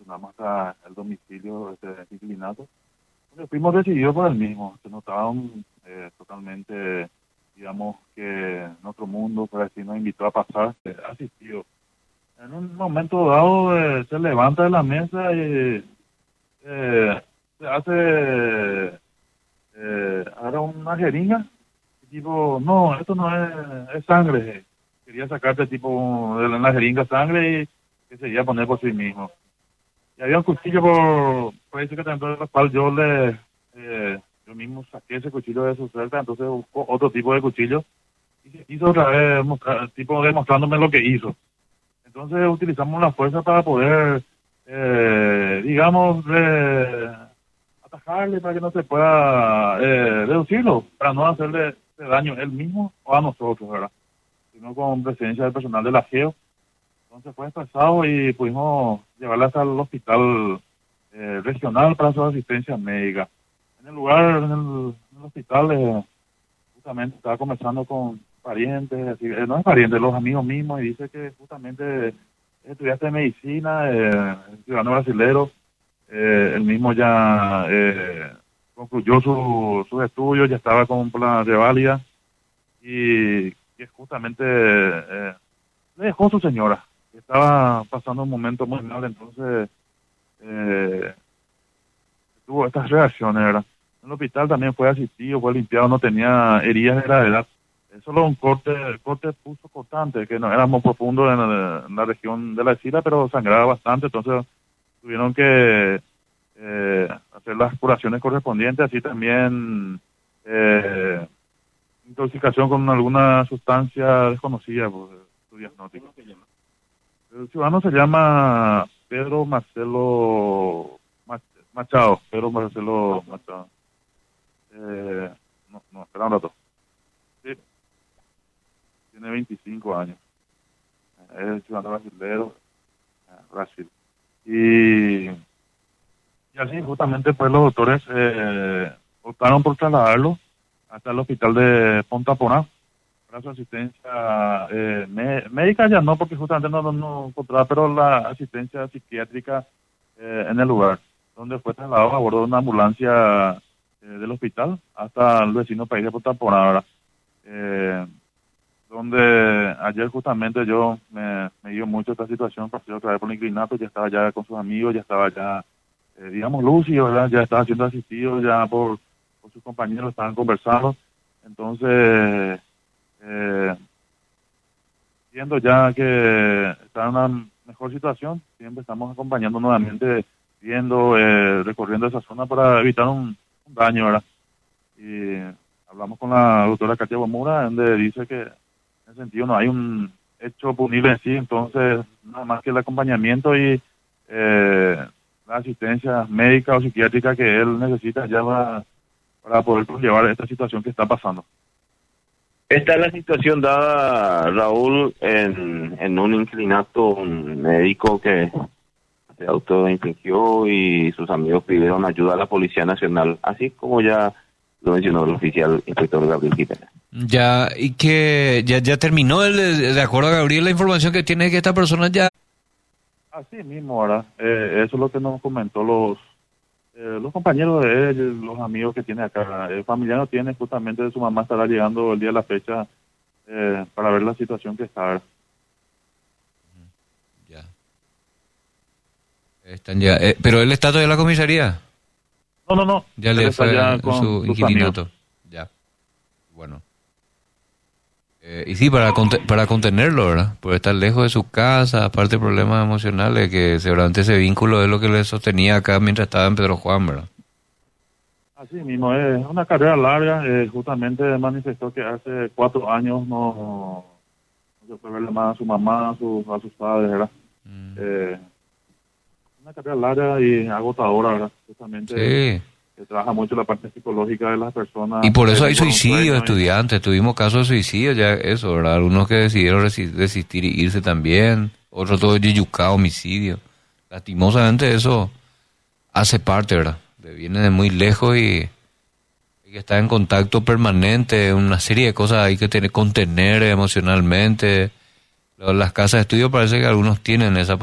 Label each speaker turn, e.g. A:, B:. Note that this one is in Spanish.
A: estacionamos hasta el domicilio de este inquilinato. Porque fuimos decididos por el mismo, se notaban totalmente, digamos, que en otro mundo, por así nos invitó a pasar, asistió. En un momento dado se levanta de la mesa y se hace, ahora una jeringa, y tipo, no, esto no es sangre. Quería sacarte tipo de la jeringa sangre y que se iba a poner por sí mismo. Y había un cuchillo por eso que dentro del cual yo mismo saqué ese cuchillo de su celda, entonces buscó otro tipo de cuchillo y se quiso otra vez mostrar, tipo demostrándome lo que hizo. Entonces utilizamos la fuerza para poder, digamos, atajarle para que no se pueda reducirlo, para no hacerle daño él mismo o a nosotros, ¿verdad? Sino con presencia del personal del aseo. Entonces fue pasado y pudimos llevarla hasta el hospital regional para su asistencia médica. En el lugar, en el hospital, justamente estaba conversando con parientes, así, no es parientes, los amigos mismos, y dice que justamente estudiaste medicina, ciudadano brasilero, él mismo ya concluyó sus estudios, ya estaba con la reválida, y que justamente le dejó su señora. Estaba pasando un momento muy mal, entonces tuvo estas reacciones, ¿verdad? En el hospital también fue asistido, fue limpiado, no tenía heridas de gravedad. Solo un corte puso cortante, que no era muy profundo en la región de la axila, pero sangraba bastante, entonces tuvieron que hacer las curaciones correspondientes, así también intoxicación con alguna sustancia desconocida por su diagnóstico. El ciudadano se llama Pedro Marcelo Machado. Pedro Marcelo Machado. No, espera un rato. Sí, tiene 25 años. Es ciudadano brasileño, Brasil. Y así, justamente, pues los doctores optaron por trasladarlo hasta el hospital de Ponta Porá para su asistencia médica, ya no, porque justamente no encontraba, pero la asistencia psiquiátrica en el lugar, donde fue trasladado a bordo de una ambulancia del hospital hasta el vecino país de Ponta Porá, ¿verdad? Donde ayer justamente yo me dio mucho esta situación, pasé otra vez por el inclinato, ya estaba ya con sus amigos, ya estaba ya, digamos, lúcido, ¿verdad? Ya estaba siendo asistido ya por sus compañeros, estaban conversando, entonces viendo ya que está en una mejor situación, siempre estamos acompañando nuevamente, viendo, recorriendo esa zona para evitar un daño, ¿verdad? Y hablamos con la doctora Katia Bomura, donde dice que en ese sentido no hay un hecho punible en sí, entonces nada más que el acompañamiento y la asistencia médica o psiquiátrica que él necesita ya para poder llevar esta situación que está pasando.
B: Esta es la situación dada, Raúl, en un inclinato médico que se autoinfligió y sus amigos pidieron ayuda a la Policía Nacional, así como ya lo mencionó el oficial inspector Gabriel Jiménez.
C: Ya, y que ya terminó, de acuerdo a Gabriel, la información que tiene que esta persona ya...
A: Así mismo, ¿verdad? Eso es lo que nos comentó los compañeros de él, los amigos que tiene acá. El familiar no tiene, justamente su mamá estará llegando el día de la fecha para ver la situación que está, ¿verdad?
C: Ya. Están ya, pero él está todavía en la comisaría.
A: No.
C: Ya
A: Él
C: le
A: está
C: fue
A: ya
C: en
A: con
C: su
A: sus
C: inquilinato.
A: amigos.
C: Ya. Bueno. Y sí, para contenerlo, ¿verdad? Por estar lejos de su casa, aparte de problemas emocionales, que seguramente ese vínculo es lo que le sostenía acá mientras estaba en Pedro Juan, ¿verdad?
A: Así mismo, es una carrera larga. Justamente manifestó que hace 4 años no se fue a verle más a su mamá, a sus padres, ¿verdad? Una carrera larga y agotadora, ¿verdad? Justamente
C: Sí.
A: trabaja mucho la parte psicológica de las personas.
C: Y por eso hay
A: Con un
C: suicidio de
A: sueño
C: estudiantes. Tuvimos casos de suicidio, ya eso, ¿verdad? Algunos que decidieron desistir y irse también. Otros todo de yucá, homicidio. Lastimosamente eso hace parte, ¿verdad? Viene de muy lejos y hay que estar en contacto permanente. Una serie de cosas hay que contener emocionalmente. Las casas de estudio parece que algunos tienen esa